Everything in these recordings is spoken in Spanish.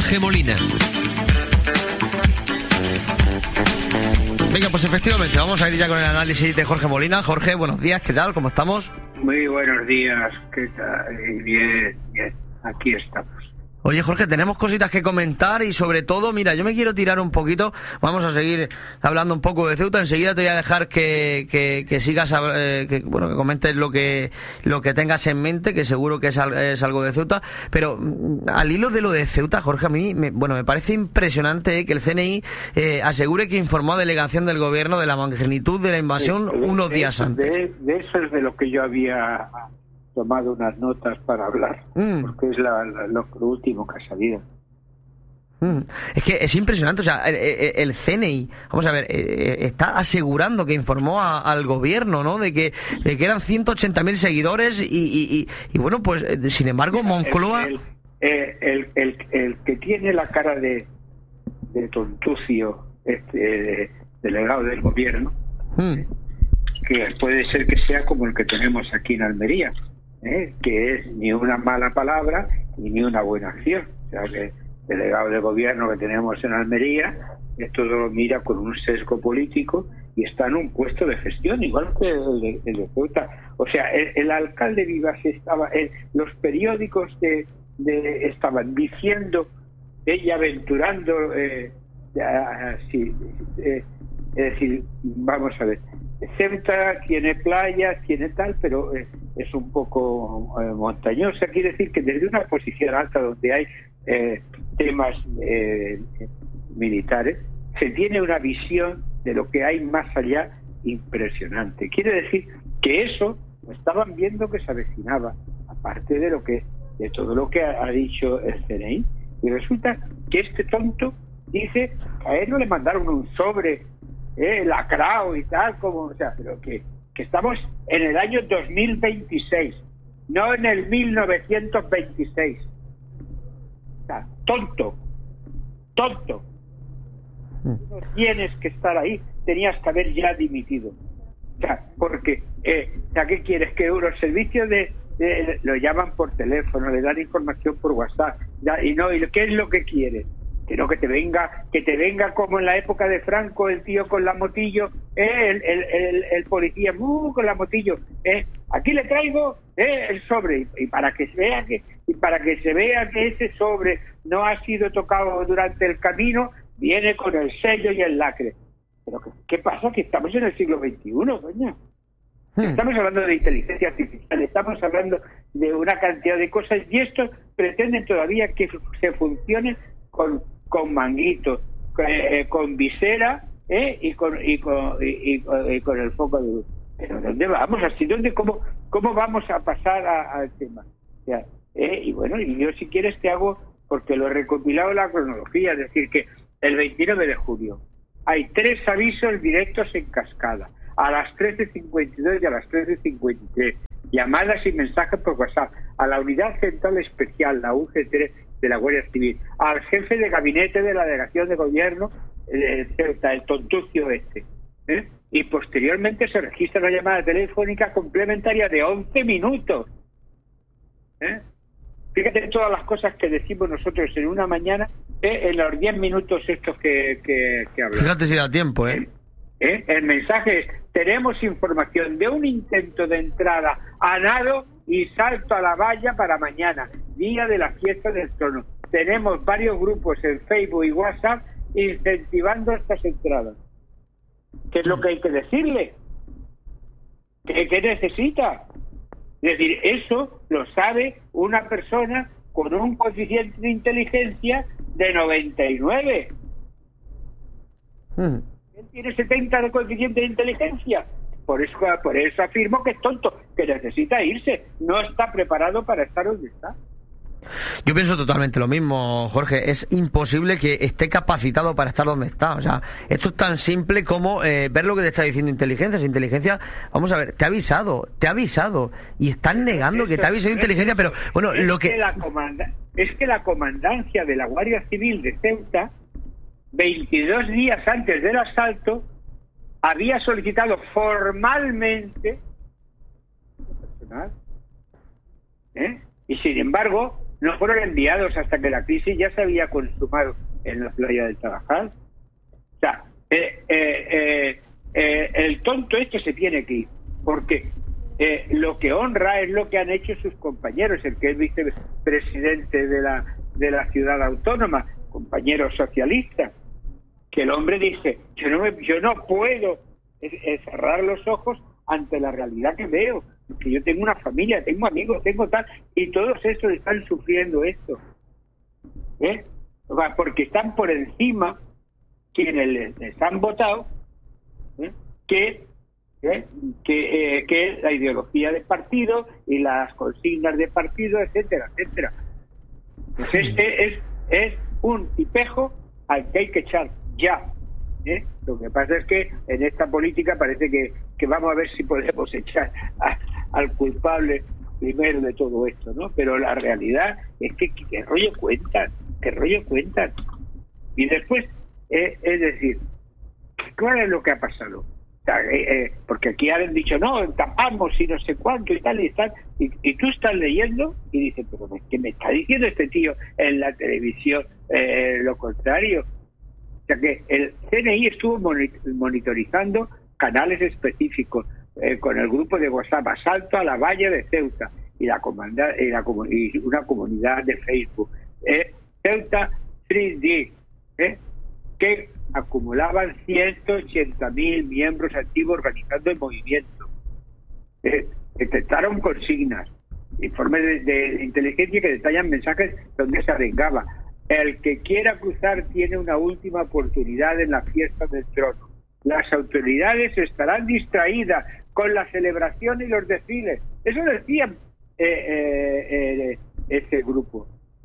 Jorge Molina. Venga, pues efectivamente, vamos a ir ya con el análisis de Jorge Molina. Jorge, buenos días, ¿qué tal? ¿Cómo estamos? Muy buenos días, ¿qué tal? Bien, aquí estamos. Oye, Jorge, tenemos cositas que comentar y sobre todo, mira, yo me quiero tirar un poquito, vamos a seguir hablando un poco de Ceuta, enseguida te voy a dejar que sigas, que comentes lo que tengas en mente, que seguro que es algo de Ceuta, pero al hilo de lo de Ceuta, Jorge, a mí me parece impresionante que el CNI asegure que informó a delegación del gobierno de la magnitud de la invasión unos días antes. De eso es de lo que yo había tomado unas notas para hablar, porque es lo último que ha salido. Es que es impresionante, o sea, el CNI, vamos a ver, está asegurando que informó al gobierno, ¿no? De que eran 180.000 seguidores y bueno, pues sin embargo Moncloa... El que tiene la cara de tontucio, delegado del gobierno, que puede ser que sea como el que tenemos aquí en Almería, que es ni una mala palabra ni una buena acción. O sea, que el delegado de gobierno que tenemos en Almería esto lo mira con un sesgo político y está en un puesto de gestión, igual que el de Ceuta. O sea, el alcalde Vivas estaba, los periódicos estaban diciendo y aventurando, es decir, vamos a ver, Ceuta tiene playas, tiene tal, pero es un poco montañosa. Quiere decir que desde una posición alta donde hay temas militares, se tiene una visión de lo que hay más allá impresionante. Quiere decir que eso lo estaban viendo que se avecinaba, aparte de todo lo que ha dicho el CNI. Y resulta que este tonto dice que a él no le mandaron un sobre lacrado y tal, como, o sea, pero que estamos en el año 2026, no en el 1926. O sea, tonto. No tienes que estar ahí, tenías que haber ya dimitido. O sea, porque, ¿qué quieres? Que los servicios lo llaman por teléfono, le dan información por WhatsApp, ¿y qué es lo que quieres? Que no, que te venga como en la época de Franco, el tío con la motillo, el policía con la motillo, aquí le traigo el sobre, y para que se vea que ese sobre no ha sido tocado durante el camino, viene con el sello y el lacre. Pero ¿qué pasa? Que estamos en el siglo XXI, coño. Estamos hablando de inteligencia artificial, estamos hablando de una cantidad de cosas, y estos pretenden todavía que se funcione con manguitos, con visera, y con el foco de luz. Pero ¿dónde vamos? Así, ¿cómo vamos a pasar al tema? O sea, y bueno, y yo si quieres te hago, porque lo he recopilado la cronología, es decir, que el 29 de julio hay 3 avisos directos en cascada, a las 13:52 y a las 13:53, llamadas y mensajes por WhatsApp, a la Unidad Central Especial, la UC3 de la Guardia Civil, al jefe de gabinete de la delegación de gobierno, el tontucio y posteriormente se registra una llamada telefónica complementaria de 11 minutos. Fíjate todas las cosas que decimos nosotros en una mañana, en los 10 minutos estos que hablamos. Fíjate si da tiempo, El mensaje es: tenemos información de un intento de entrada a nado y salto a la valla para mañana, día de la fiesta del trono. Tenemos varios grupos en Facebook y WhatsApp incentivando estas entradas. ¿Qué es lo que hay que decirle? ¿Qué necesita? Es decir, eso lo sabe una persona con un coeficiente de inteligencia de 99. Él tiene 70 de coeficiente de inteligencia. Por eso afirmo que es tonto, que necesita irse. No está preparado para estar donde está. Yo pienso totalmente lo mismo, Jorge. Es imposible que esté capacitado para estar donde está. O sea, esto es tan simple como ver lo que te está diciendo inteligencia. Inteligencia, vamos a ver, te ha avisado. Y están negando que te ha avisado inteligencia, pero bueno, es que la comandancia de la Guardia Civil de Ceuta, 22 días antes del asalto, había solicitado formalmente personal, y sin embargo no fueron enviados hasta que la crisis ya se había consumado en la playa del Tarajal. O sea, el tonto este se tiene que ir, porque lo que honra es lo que han hecho sus compañeros, el que es vicepresidente de la ciudad autónoma, compañero socialista, que el hombre dice, yo no puedo cerrar los ojos ante la realidad que veo, que yo tengo una familia, tengo amigos, tengo tal, y todos estos están sufriendo esto, porque están por encima quienes les han votado, que es la ideología de partido y las consignas de partido, etcétera, etcétera. Entonces es un tipejo al que hay que echar ya. Lo que pasa es que en esta política parece que vamos a ver si podemos echar al culpable primero de todo esto, ¿no? Pero la realidad es que rollo cuentan. Y después, es decir, ¿cuál es lo que ha pasado? Porque aquí han dicho, no, tapamos y no sé cuánto y tal, y tú estás leyendo y dices, pero ¿qué me está diciendo este tío en la televisión? Lo contrario. O sea que el CNI estuvo monitorizando canales específicos con el grupo de WhatsApp Asalto a la Valla de Ceuta y y una comunidad de Facebook, Ceuta 3D, que acumulaban 180.000 miembros activos organizando el movimiento. Detectaron consignas, informes de inteligencia que detallan mensajes donde se arengaba: el que quiera cruzar tiene una última oportunidad en la fiesta del trono. Las autoridades estarán distraídas con la celebración y los desfiles. Eso decían ese grupo.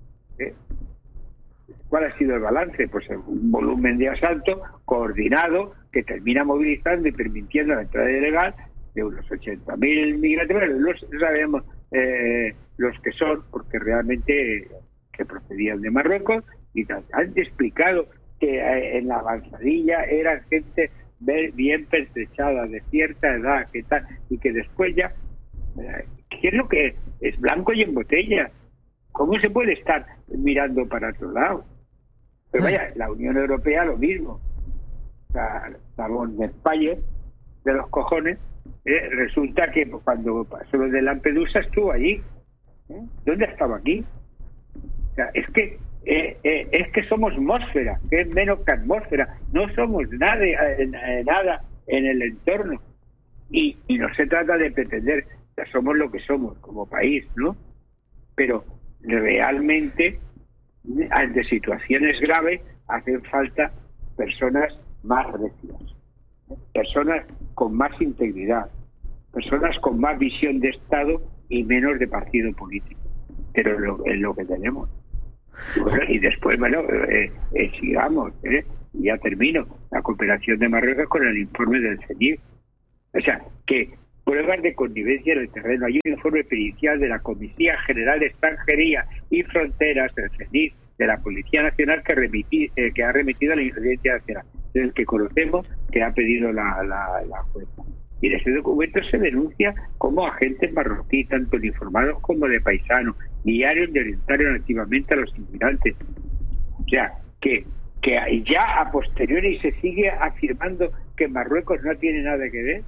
¿Cuál ha sido el balance? Pues un volumen de asalto coordinado que termina movilizando y permitiendo la entrada ilegal de unos 80.000 migrantes. Bueno, no sabemos los que son, porque realmente que procedían de Marruecos, y han explicado que en la avanzadilla eran gente bien pertrechada, de cierta edad, que tal, y que después ya, ¿qué es lo que es? Blanco y en botella. ¿Cómo se puede estar mirando para otro lado? Pero vaya, la Unión Europea lo mismo. La von der Leyen, de los cojones, resulta que cuando pasó lo de Lampedusa estuvo allí. ¿Dónde estaba aquí? O sea, es que somos atmósfera, que es menos que atmósfera. No somos nada en el entorno. Y no se trata de pretender que somos lo que somos como país, ¿no? Pero realmente, ante situaciones graves, hacen falta personas más recias, personas con más integridad, personas con más visión de Estado y menos de partido político. Pero es lo que tenemos. Y después, sigamos, ya termino, la cooperación de Marruecos con el informe del CENIR. O sea, que pruebas de connivencia en el terreno. Hay un informe pericial de la Comisión General de Extranjería y Fronteras, del CENIR, de la Policía Nacional, que ha remitido a la Inteligencia Nacional, del que conocemos, que ha pedido la jueza. Y en ese documento se denuncia como agentes marroquíes, tanto uniformados como de paisanos, guiaron y orientaron activamente a los inmigrantes. O sea, que ya a posteriori se sigue afirmando que Marruecos no tiene nada que ver.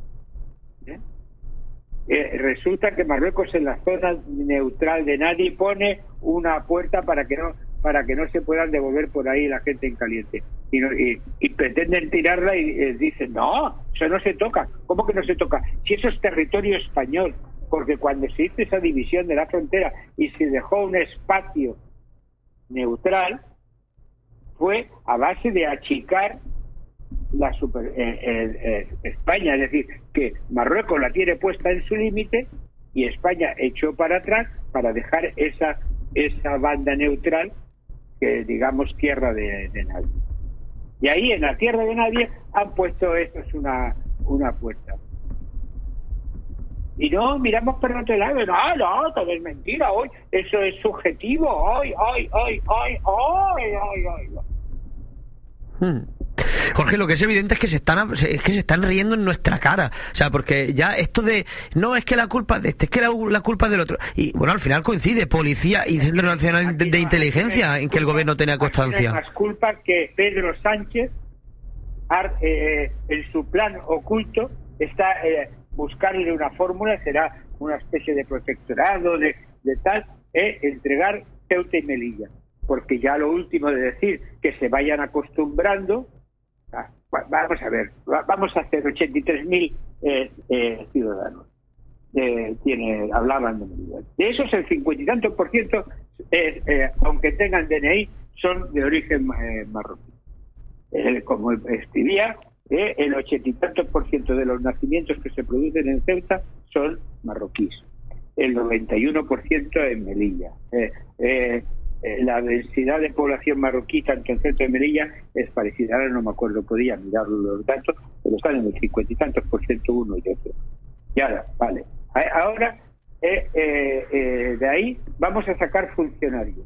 Resulta que Marruecos, en la zona neutral de nadie, pone una puerta para que no se puedan devolver por ahí la gente en caliente, y pretenden tirarla y dicen, no, eso no se toca. ¿Cómo que no se toca? Si eso es territorio español, porque cuando se hizo esa división de la frontera y se dejó un espacio neutral, fue a base de achicar España, es decir, que Marruecos la tiene puesta en su límite y España echó para atrás para dejar esa banda neutral, que digamos tierra de nadie. Y ahí en la tierra de nadie han puesto esto es una puerta. Y no miramos por otro lado, no, todo es mentira, hoy eso es subjetivo, hoy. Jorge, lo que es evidente es que se están riendo en nuestra cara. O sea, porque ya esto de no es que la culpa de este, es que la culpa es del otro. Y bueno, al final coincide policía y Centro Nacional de Inteligencia en que el gobierno tenía constancia. No hay más culpa que Pedro Sánchez, en su plan oculto, está buscarle una fórmula, será una especie de protectorado, de tal, entregar Ceuta y Melilla. Porque ya lo último de decir que se vayan acostumbrando, vamos a ver, vamos a hacer 83.000 ciudadanos. Hablaban de Melilla. De esos el 50 y tantos por ciento, aunque tengan DNI, son de origen marroquí. Como escribía, el 80 y tantos por ciento de los nacimientos que se producen en Ceuta son marroquíes, el 91% en Melilla. La densidad de población marroquí tanto en Ceuta y Melilla es parecida. Ahora no me acuerdo, podía mirar los datos, pero están en el 50 y tantos por ciento uno y otro. Y ahora, vale. Ahora, de ahí vamos a sacar funcionarios.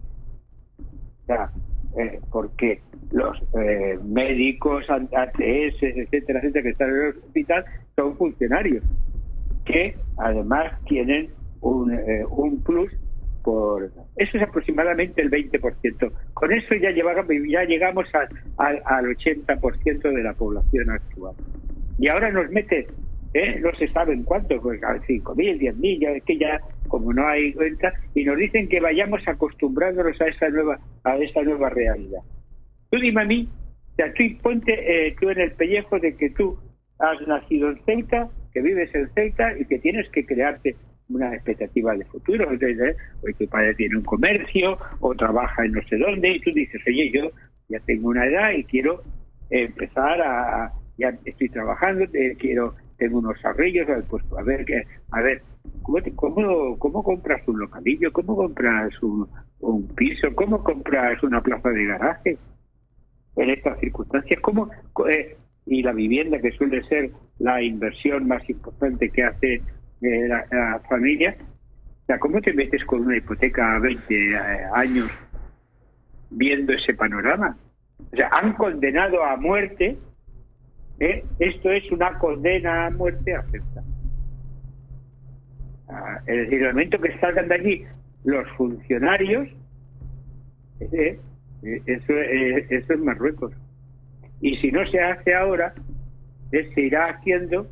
Porque los médicos, ATS, etcétera, etcétera, que están en el hospital, son funcionarios que además tienen un plus. Eso es aproximadamente el 20%. Con eso ya llegamos al 80% de la población actual. Y ahora nos meten, no se sabe en cuánto, pues a 5.000, 10.000, ya es que ya como no hay cuenta, y nos dicen que vayamos acostumbrándonos a esa nueva realidad. Tú dime a mí, o sea, tú ponte tú en el pellejo de que tú has nacido en Ceuta, que vives en Ceuta y que tienes que crearte una expectativa de futuro. Entonces, hoy tu padre tiene un comercio o trabaja en no sé dónde y tú dices, oye, yo ya tengo una edad y quiero empezar ya estoy trabajando, tengo unos ahorrillos, pues a ver, ¿cómo compras un localillo? ¿Cómo compras un piso? ¿Cómo compras una plaza de garaje? En estas circunstancias, y la vivienda, que suele ser la inversión más importante que hace la familia, o sea, ¿cómo te metes con una hipoteca a 20 años viendo ese panorama? O sea, han condenado a muerte, esto es una condena a muerte aceptada. Es decir, el momento que salgan de allí los funcionarios, eso es Marruecos. Y si no se hace ahora, se irá haciendo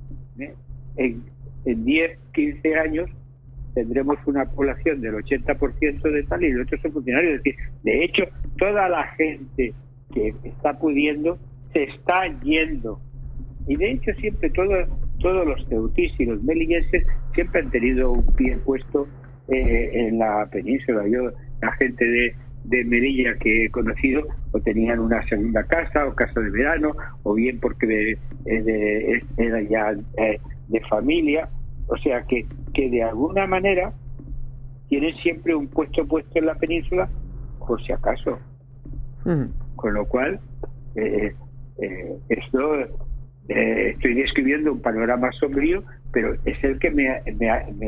en 10, 15 años tendremos una población del 80% de tal y los otros son funcionarios. Es decir, de hecho, toda la gente que está pudiendo se está yendo. Y de hecho siempre todos los ceutís y los melillenses siempre han tenido un pie puesto en la península. La gente de Melilla que he conocido o tenían una segunda casa o casa de verano, o bien porque era ya de familia, o sea que de alguna manera tienen siempre un puesto en la península por si acaso. Con lo cual estoy describiendo un panorama sombrío, pero es el que me